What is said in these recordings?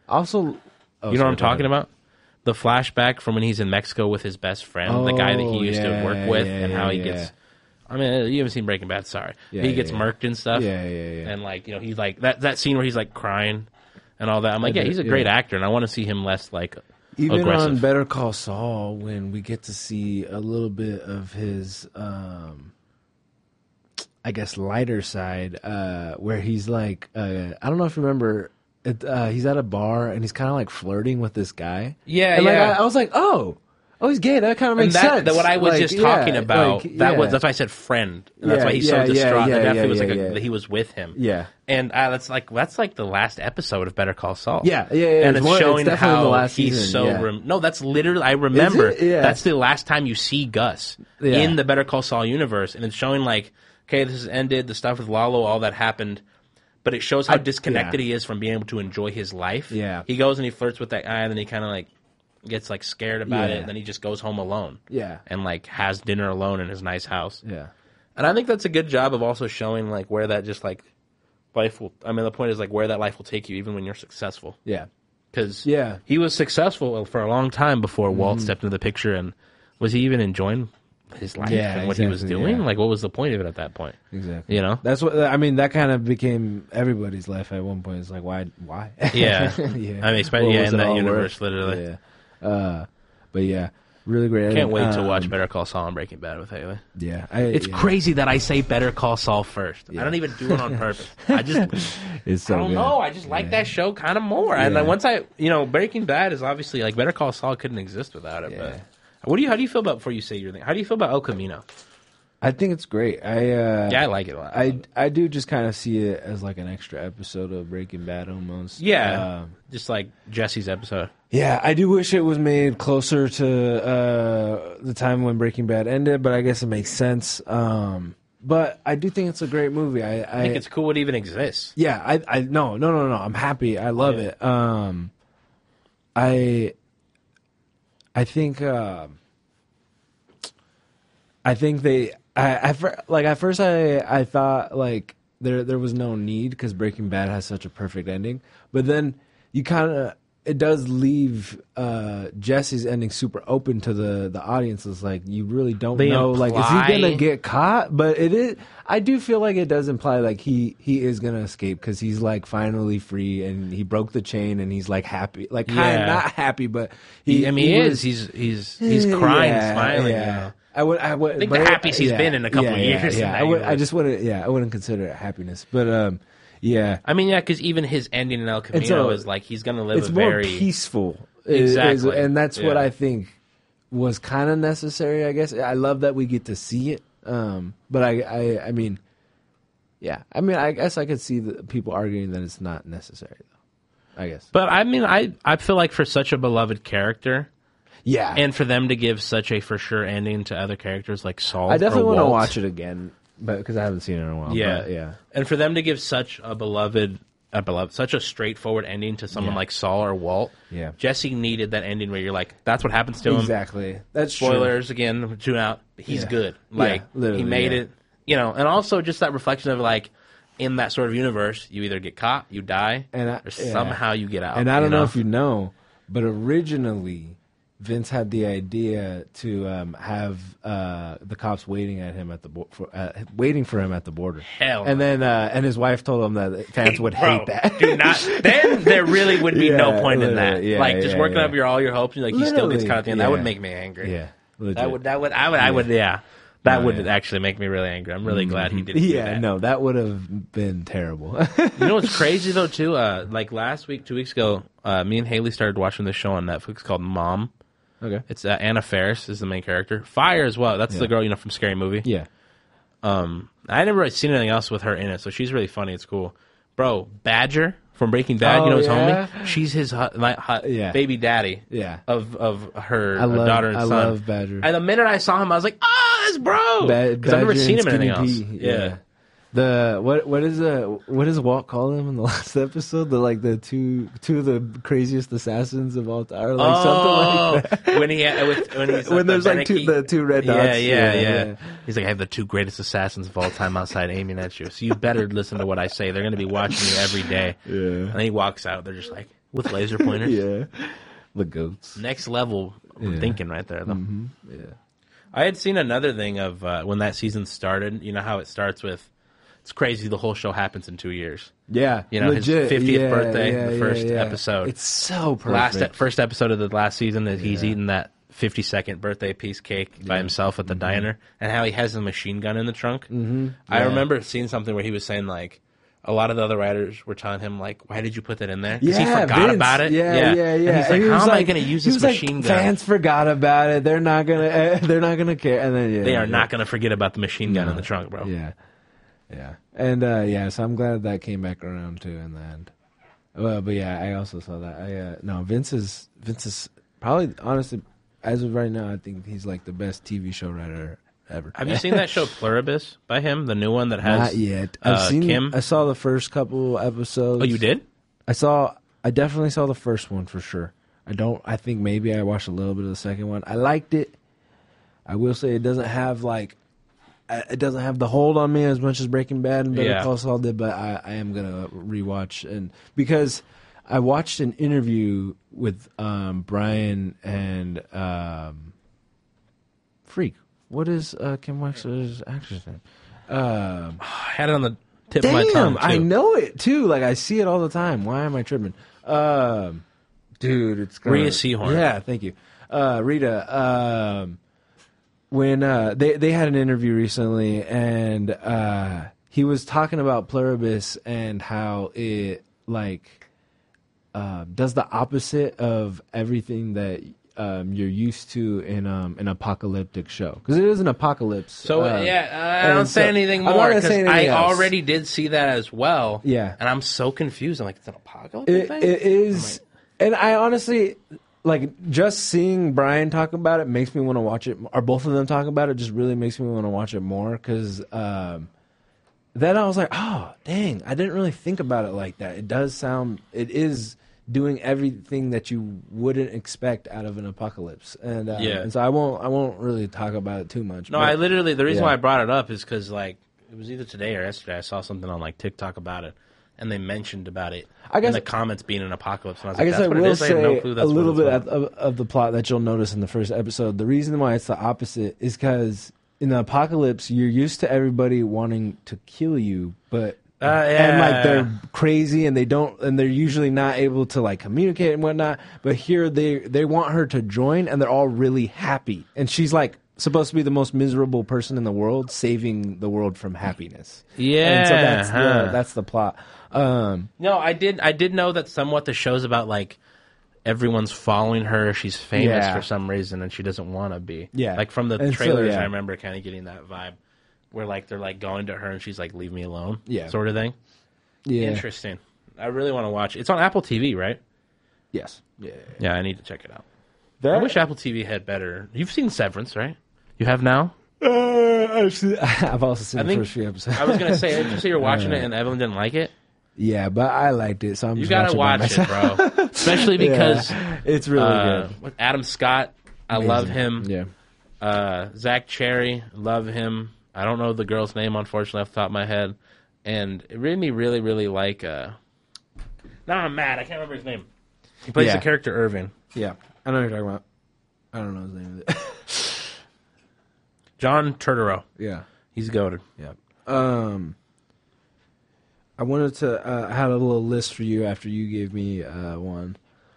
Also, you know what I'm talking about? The flashback from when he's in Mexico with his best friend, the guy that he used to work with, and how he gets. I mean, you haven't seen Breaking Bad, sorry. He gets murked and stuff. Yeah. And like, you know, he's like that scene where he's like crying and all that. I'm like, he's a great actor, and I want to see him less like even aggressive. on Better Call Saul, when we get to see a little bit of his, I guess, lighter side, where he's like, I don't know if you remember. He's at a bar and he's kind of like flirting with this guy. Yeah, and yeah. Like, I was like, oh, he's gay. That kind of makes sense. That what I was like, just talking about. Like, That's why I said friend. And that's why he's so distraught. That definitely was that he was with him. Yeah, and that's like the last episode of Better Call Saul. Yeah. And it's showing how the last he's season, no, that's literally I remember. Yeah. That's the last time you see Gus in the Better Call Saul universe, and it's showing like, okay, this has ended. The stuff with Lalo, all that happened. But it shows how disconnected he is from being able to enjoy his life. Yeah. He goes and he flirts with that guy, and then he kind of like gets like scared about it, and then he just goes home alone. Yeah. And like has dinner alone in his nice house. Yeah. And I think that's a good job of also showing like where that just like life will. I mean, the point is like where that life will take you, even when you're successful. Yeah. Because he was successful for a long time before Walt stepped into the picture, and was he even enjoying his life and what he was doing? Like, what was the point of it at that point? Exactly. You know, that's what I mean. That kind of became everybody's life at one point. It's like, why? Yeah. I mean, especially in that universe, literally. Yeah. But yeah, really great. Can't wait to watch Better Call Saul and Breaking Bad with Haley. Yeah, it's crazy that I say Better Call Saul first. I don't even do it on purpose. I just, it's so I don't know. I just like that show kind of more. And then once Breaking Bad is obviously like Better Call Saul couldn't exist without it. But how do you feel about before you say your thing? How do you feel about El Camino? I think it's great. I like it a lot. I do just kind of see it as like an extra episode of Breaking Bad almost. Yeah, just like Jesse's episode. Yeah, I do wish it was made closer to the time when Breaking Bad ended, but I guess it makes sense. But I do think it's a great movie. I think it's cool it even exists. Yeah, no. I'm happy. I love it. I think they. At first I thought like there was no need because Breaking Bad has such a perfect ending, but then it does leave Jesse's ending super open to the audience. It's like you really don't know like is he gonna get caught? But it is. I do feel like it does imply like he is gonna escape because he's like finally free and he broke the chain and he's like happy, like kind of not happy, but he is. He's crying, smiling. Yeah. You know? I think the happiest he's been in a couple of years. Yeah, I wouldn't consider it happiness, but yeah. I mean, because even his ending in El Camino is like he's going to live it's more peaceful. Exactly. And that's what I think was kind of necessary, I guess. I love that we get to see it. But I mean, yeah. I mean, I guess I could see the people arguing that it's not necessary, though. I guess. But I mean, I feel like for such a beloved character... Yeah. And for them to give such a for sure ending to other characters like Saul, I definitely want to watch it again, but because I haven't seen it in a while. Yeah, but yeah. And for them to give such a beloved, such a straightforward ending to someone like Saul or Walt. Yeah. Jesse needed that ending where you're like, that's what happens to him. Exactly. That's spoilers true. Again. Tune out. He's good. Like he made it. You know, and also just that reflection of like. In that sort of universe, you either get caught, you die, or somehow you get out. And I don't know if you know, but originally Vince had the idea to have the cops waiting at him at the waiting for him at the border. Hell, and then and his wife told him that fans would hate that. Do not. Then there really would be no point in that. Yeah, like just working up all your hopes, and like he still gets caught at the end. That would make me angry. Yeah, legit. I would. That would actually make me really angry. I'm really glad he didn't do that. Yeah, no, that would have been terrible. You know what's crazy, though, too? Like last week, 2 weeks ago, me and Haley started watching this show on Netflix called Mom. Okay. It's Anna Faris is the main character. Fire as well. That's the girl, from Scary Movie. Yeah. I never really seen anything else with her in it, so she's really funny. It's cool. Bro, Badger from Breaking Bad, his homie? She's his baby daddy of her daughter and son. I love Badger. And the minute I saw him, I was like, oh, that's bro! Because I've never seen him in anything else. Yeah. What does Walt call them in the last episode? The two of the craziest assassins of all time, something like that. when there's like the two red dots. Yeah. He's like, I have the two greatest assassins of all time outside aiming at you. So you better listen to what I say. They're going to be watching you every day. Yeah. And then he walks out. They're just like, with laser pointers. Yeah, the goats. Next level thinking right there, though. Mm-hmm. Yeah, I had seen another thing of when that season started. You know how it starts with, it's crazy. The whole show happens in 2 years. Yeah, you know, legit. His 50th birthday, the first episode. It's so perfect. First episode of the last season that he's eating that 52nd birthday piece cake by himself at the diner, and how he has a machine gun in the trunk. Mm-hmm. I remember seeing something where he was saying like, a lot of the other writers were telling him like, "Why did you put that in there?" Because he forgot about it. Yeah. And he's like, "How am I going to use this machine gun?" Fans forgot about it. They're not gonna care. And then they are not going to forget about the machine gun in the trunk, bro. Yeah. And so I'm glad that came back around too in the end. Well, but yeah, I also saw that. Vince is probably, honestly, as of right now, I think he's like the best TV show writer ever. Have you seen that show Pluribus by him? The new one that has not yet. I've seen Kim. I saw the first couple episodes. Oh, you did? I definitely saw the first one for sure. I think maybe I watched a little bit of the second one. I liked it. I will say it doesn't have the hold on me as much as Breaking Bad and Better Call Saul did, but I am gonna rewatch, and because I watched an interview with Brian and Freak. What is Kim Wexler's actress name? I had it on the tip of my tongue, too. I know it, too. Like, I see it all the time. Why am I tripping? Dude, it's... Rita Seehorn. Yeah, thank you. Rita, when they had an interview recently, and he was talking about Pluribus and how it, like, does the opposite of everything that... you're used to in an apocalyptic show, because it is an apocalypse. So I don't say anything more, because I already did see that as well. Yeah, and I'm so confused. I'm like, it's an apocalypse thing? It is, and I honestly like just seeing Brian talk about it makes me want to watch it. Or both of them talk about it just really makes me want to watch it more, because then I was like, oh dang, I didn't really think about it like that. It is doing everything that you wouldn't expect out of an apocalypse, and so I won't really talk about it too much. No, I literally, the reason why I brought it up is because like it was either today or yesterday I saw something on like TikTok about it, and they mentioned about it. I guess in the comments being an apocalypse, and I was like, I guess I will say a little bit of the plot that you'll notice in the first episode. The reason why it's the opposite is because in the apocalypse you're used to everybody wanting to kill you, but and like they're crazy and they're usually not able to like communicate and whatnot. But here they want her to join, and they're all really happy. And she's like supposed to be the most miserable person in the world, saving the world from happiness. Yeah, and so that's the plot. No, I did know that somewhat the show's about like everyone's following her. She's famous for some reason, and she doesn't want to be. Yeah, like from the trailers, I remember kind of getting that vibe. Where like they're like going to her and she's like, "Leave me alone," sort of thing. Yeah, interesting. I really want to watch it. It's on Apple TV, right? Yes. Yeah, I need to check it out. I wish Apple TV had better. You've seen Severance, right? You have now. I've also seen the first few episodes. I was gonna say, did you say you're watching it and Evelyn didn't like it? Yeah, but I liked it, so I'm. You gotta watch it, bro. Especially because it's really good. Adam Scott, I love him. Yeah. Zach Cherry, love him. I don't know the girl's name, unfortunately, off the top of my head. And it made me really, really like... Now I'm mad. I can't remember his name. He plays the character Irving. Yeah. I know what you're talking about. I don't know his name. John Turturro. Yeah. He's goated. Yeah. I wanted to... I had a little list for you after you gave me one.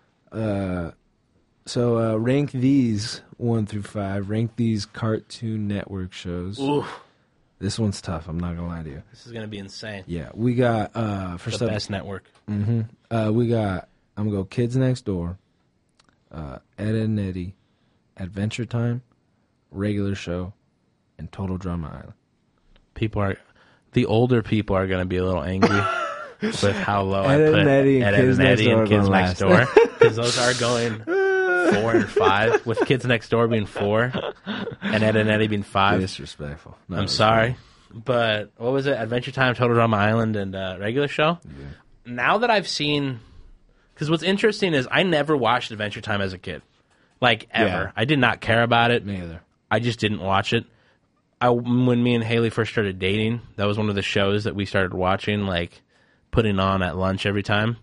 So rank these 1 through 5. Rank these Cartoon Network shows. Ooh. This one's tough. I'm not gonna lie to you. This is gonna be insane. Yeah, we got first the best network. Mm-hmm. We got. I'm gonna go Kids Next Door, Ed, Edd n Eddy, Adventure Time, Regular Show, and Total Drama Island. The older people are gonna be a little angry with how low I put Ed, Edd n Eddy and Kids Next Door, because those are going 4 and 5, with Kids Next Door being 4 and Ed, Edd n Eddy being 5. Disrespectful. No, I'm sorry, but what was it? Adventure Time, Total Drama Island, and Regular Show. Yeah. Now that I've seen, because what's interesting is I never watched Adventure Time as a kid, like ever. Yeah. I did not care about it. Me either. I just didn't watch it. When me and Haley first started dating, that was one of the shows that we started watching, like putting on at lunch every time.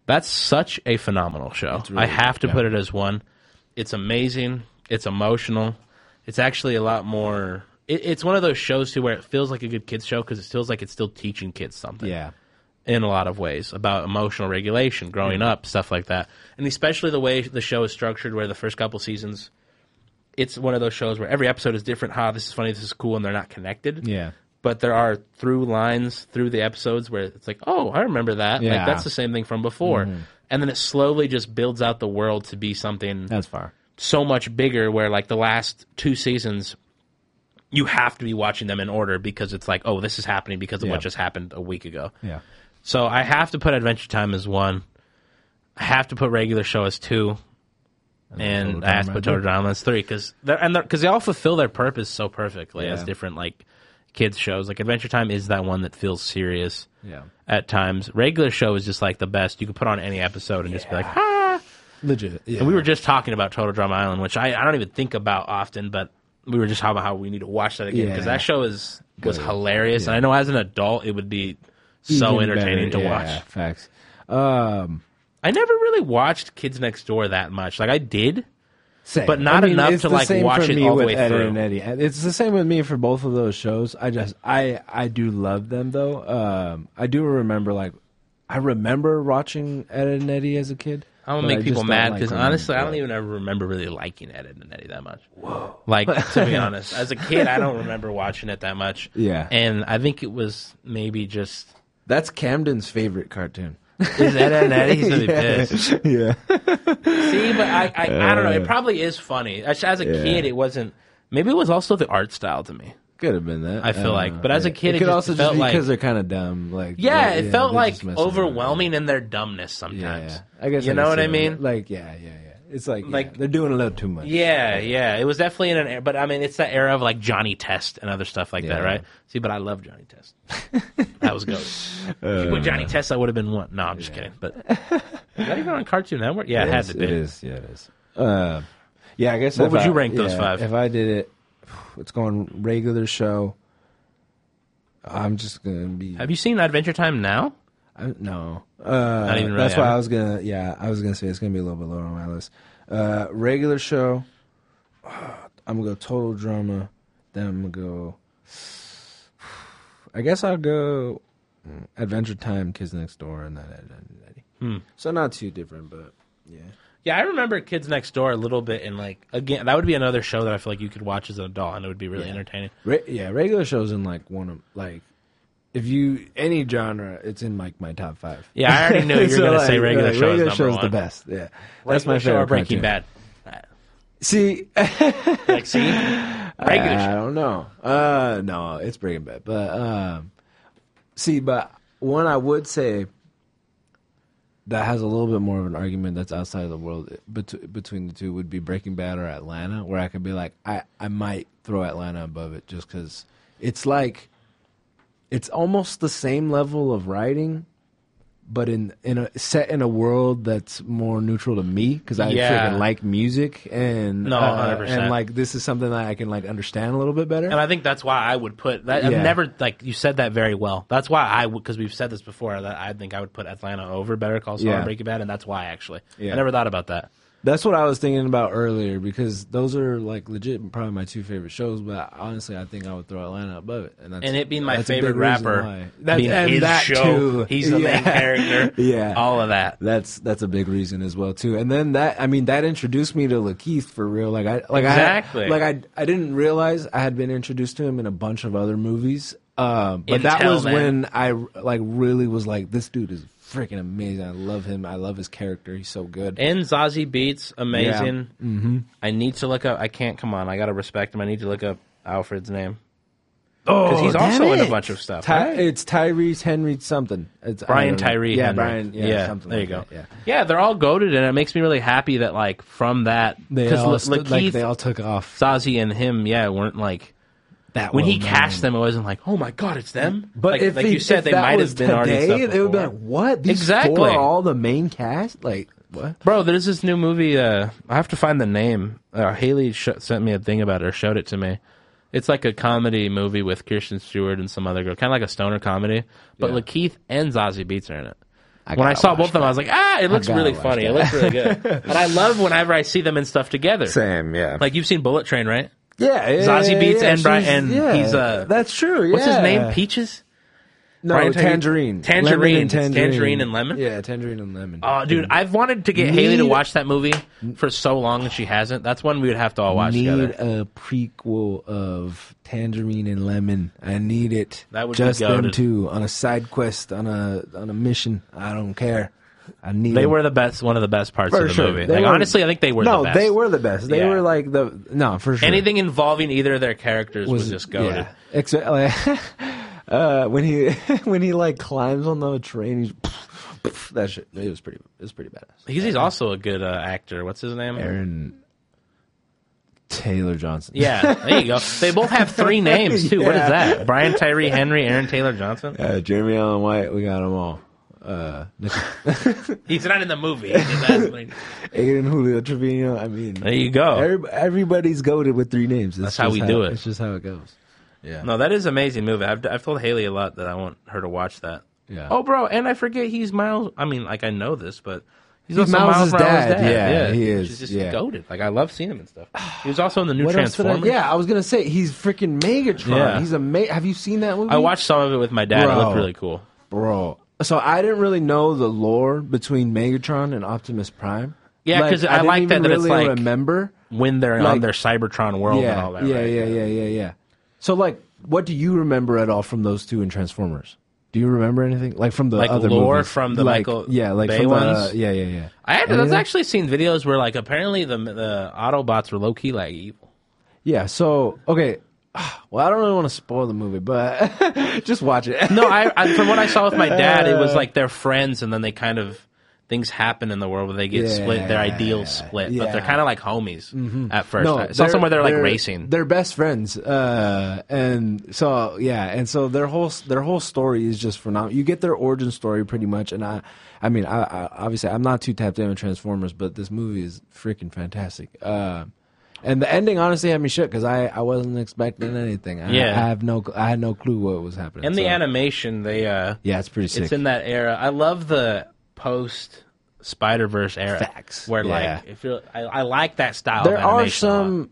That's such a phenomenal show. Really I have to put it as one. It's amazing. It's emotional. It's actually a lot more... It's one of those shows, too, where it feels like a good kids show because it feels like it's still teaching kids something. Yeah. In a lot of ways, about emotional regulation, growing up, stuff like that. And especially the way the show is structured, where the first couple seasons, it's one of those shows where every episode is different. This is funny, this is cool, and they're not connected. Yeah. But there are through lines through the episodes where it's like, oh, I remember that. Yeah. Like, that's the same thing from before. Mm-hmm. And then it slowly just builds out the world to be something that's far so much bigger, where like the last 2 seasons, you have to be watching them in order because it's like, oh, this is happening because of what just happened a week ago. Yeah. So I have to put Adventure Time as 1. I have to put Regular Show as 2. And I have to put Total Drama as 3 because they all fulfill their purpose so perfectly as different like kids shows. Like Adventure Time is that one that feels serious at times. Regular Show is just like the best. You can put on any episode and just be like, ah. Legit. Yeah. And we were just talking about Total Drama Island, which I don't even think about often, but we were just talking about how we need to watch that again because that show was hilarious. Yeah. And I know as an adult it would be so entertaining to watch. Facts. I never really watched Kids Next Door that much. Like I did, but not enough to like watch it all the way through. And Eddie. It's the same with me for both of those shows. I do love them though. I do remember I remember watching Ed and Eddie as a kid. I'm gonna make people mad because honestly, I don't even ever remember really liking Ed and Eddie that much. Whoa! Like to be honest, as a kid, I don't remember watching it that much. Yeah, and I think it was maybe just that's Camden's favorite cartoon. Is Ed and Eddie? He's gonna be pissed. Yeah. See, but I don't know. It probably is funny. As a kid, it wasn't. Maybe it was also the art style to me. Could have been that. I feel like, but as a kid, it could also just be because they're kind of dumb. Like, it felt like overwhelming in their dumbness sometimes. Yeah. I guess you know what I mean. Like, it's like they're doing a little too much. Yeah. It was definitely in an era, but I mean, it's that era of like Johnny Test and other stuff like that, right? See, but I love Johnny Test. That was good. If you put Johnny Test, I would have been one. No, I'm just kidding. But is that even on Cartoon Network? Yeah, it had to be. It is. Yeah, it is. I guess. What would you rank those 5? If I did it, it's going Regular Show. I'm just gonna be. Have you seen Adventure Time now? No. Not even really. That's why I was gonna. Yeah, I was gonna say it's gonna be a little bit lower on my list. Regular Show. I'm gonna go Total Drama. Then I'm gonna go. I guess I'll go Adventure Time, Kids Next Door, and that Eddie. So not too different, but yeah. Yeah, I remember Kids Next Door a little bit, and like again, that would be another show that I feel like you could watch as an adult, and it would be really entertaining. Regular Show's in like one of like if you any genre, it's in like my top 5. Yeah, I already knew you were going to say Regular Show. Regular Show's the best. Yeah, that's my favorite. Or Breaking Bad. See, Regular Show. I don't know. No, it's Breaking Bad, but but one I would say that has a little bit more of an argument that's outside of the world between the two would be Breaking Bad or Atlanta, where I could be like, I might throw Atlanta above it just because it's like, it's almost the same level of writing, but set in a world that's more neutral to me because I freaking like music and 100%. And like this is something that I can like understand a little bit better. And I think that's why I would put that. I've never like you said that very well. That's why I would, because we've said this before, that I think I would put Atlanta over Better Call Saul and Breaking Bad, and that's why actually I never thought about that. That's what I was thinking about earlier because those are like legit probably my 2 favorite shows. But honestly, I think I would throw Atlanta above it. And it being my favorite rapper, being his show, too. He's the main character. All of that. That's a big reason as well too. And then that introduced me to Lakeith for real. I didn't realize I had been introduced to him in a bunch of other movies. But that was when I like really was like, this dude is freaking amazing. I love him. I love his character. He's so good. And Zazie Beetz, amazing. Yeah. Mm-hmm. I need to look up. I can't. Come on. I gotta respect him. I need to look up Alfred's name. Because he's also in a bunch of stuff. Right? It's Tyrese Henry something. It's Brian Tyree Henry. Brian. Yeah. Something there you go. Yeah, they're all goated, and it makes me really happy that like from that because they all took off. Zazie and him, weren't like. When he cast them, it wasn't like, oh my god, it's them. But if you said they might have been already stuff before. It would be like, what? These 4 are all the main cast? Like, what? Bro, there's this new movie. I have to find the name. Haley sent me a thing about it or showed it to me. It's like a comedy movie with Kirsten Stewart and some other girl, kind of like a stoner comedy. But Lakeith and Zazie Beetz are in it. When I saw both of them, I was like, it looks really funny. It looks really good. And I love whenever I see them in stuff together. Same, yeah. Like you've seen Bullet Train, right? Yeah, Zazie Beetz and Brian, and he's that's true. Yeah. What's his name? Peaches. No, Tangerine. Tangerine and lemon. Yeah, Tangerine and lemon. Oh, dude, I've wanted to get Haley to watch that movie for so long, and she hasn't. That's one we would have to all watch together. Need a prequel of Tangerine and Lemon. I need it. That would just be goated. them two on a side quest, on a mission. I don't care. I need. They were the best. One of the best parts of the movie. Like, honestly, I think they were. No, the best. they were the best. They were like for sure. Anything involving either of their characters was just goated. Yeah. Except when he like climbs on the train, that shit. It was pretty badass. He's also a good actor. What's his name? Aaron Taylor Johnson. Yeah, there you go. They both have 3 names too. What is that? Brian Tyree Henry, Aaron Taylor Johnson. Jeremy Allen White. We got them all. He's not in the movie. Aiden Julio Trevino. I mean, there you go. Everybody's goated with 3 names. That's how we do it. It's just how it goes. Yeah. No, that is an amazing movie. I've told Haley a lot that I want her to watch that. Yeah. Oh, bro, and I forget he's Miles. I mean, like I know this, but he's also Miles' Miles' dad. Yeah, he is. She's just goated. Like I love seeing him and stuff. He was also in the new Transformers. I was gonna say he's freaking Megatron. Yeah. He's have you seen that movie? I watched some of it with my dad. It looked really cool, bro. So I didn't really know the lore between Megatron and Optimus Prime. Yeah, because I like that really it's like remember when they're on their Cybertron world and all that. Yeah. So like, what do you remember at all from those two in Transformers? Do you remember anything like from the other lore movies? From the Michael Bay from ones? Yeah. I've actually seen videos where like apparently the Autobots were low key like evil. Yeah. So okay. Well, I don't really want to spoil the movie, but just watch it. No, I from what I saw with my dad, it was like they're friends, and then they kind of things happen in the world where they get split, their ideals split, but they're kind of like homies at first. No, I saw somewhere they're like racing. They're best friends, and so their whole story is just phenomenal. You get their origin story pretty much, and I mean, obviously I'm not too tapped in on Transformers, but this movie is freaking fantastic. And the ending honestly had me shook because I wasn't expecting anything. I had no clue what was happening. And the animation, it's pretty sick. It's in that era. I love the post Spider-Verse era. Facts. Where like I like that style. There of animation are some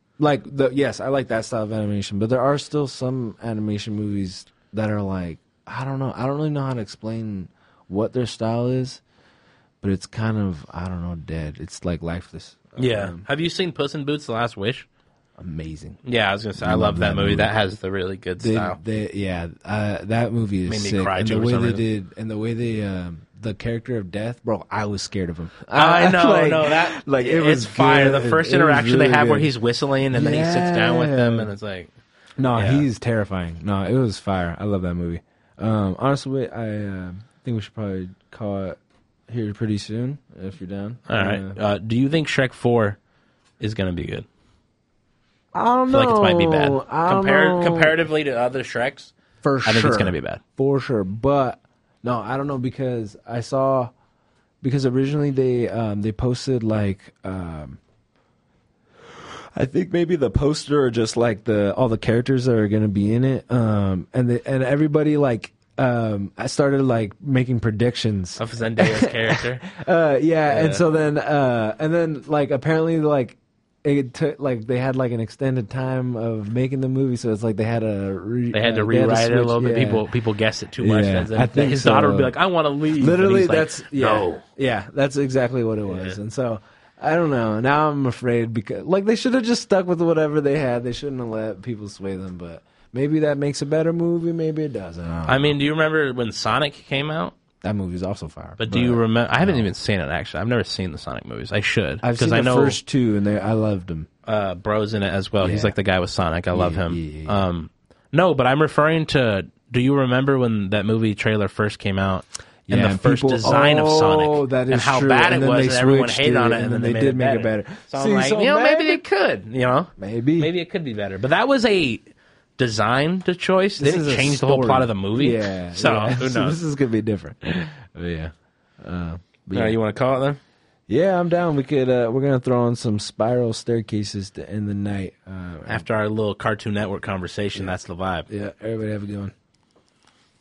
I like that style of animation, but there are still some animation movies that are like I don't know. I don't really know how to explain what their style is, but it's kind of dead. It's like lifeless. Yeah. Have you seen Puss in Boots: The Last Wish? Amazing. Yeah, I was gonna say I love that movie. That has the really good style. That movie is made sick. Me cry and the way they the character of Death, bro. I was scared of him. I know, it's fire. The first interaction really they have where he's whistling and then he sits down with them, and it's like, he's terrifying. No, it was fire. I love that movie. Honestly, I think we should probably call it here pretty soon if you're down. All right. Do you think Shrek 4 is going to be good? I don't know. I feel like it might be bad. Comparatively to other Shreks, for sure. I think it's going to be bad. For sure. But no, I don't know because originally they posted like I think maybe the poster or just like all the characters that are going to be in it and everybody like I started like making predictions of Zendaya's character. And so then like apparently like it took like they had like an extended time of making the movie, so it's like they had to rewrite it a little bit. People guessed it too much. I think his daughter would be like, "I want to leave." Literally, that's no. Yeah, that's exactly what it was, and so. I don't know. Now I'm afraid because like they should have just stuck with whatever they had. They shouldn't have let people sway them, but. Maybe that makes a better movie. Maybe it doesn't. I mean, do you remember when Sonic came out? That movie's also fire. But do you remember? I haven't even seen it, actually. I've never seen the Sonic movies. I should. I've seen the first two, and I loved them. Bro's in it as well. Yeah. He's like the guy with Sonic. I love him. Yeah. No, but I'm referring to, do you remember when that movie trailer first came out? And the first design of Sonic. That is and how true. bad and it was, and everyone hated on it, and then they did make it better. So I'm like, maybe they could. Maybe it could be better. But that was a design to choice. They didn't change the whole plot of the movie. Yeah. So who knows? So this is gonna be different. But yeah. You want to call it then? Yeah, I'm down. We could. We're gonna throw on some Spiral Staircases to end the night. After our little Cartoon Network conversation, that's the vibe. Yeah. Everybody have a good one.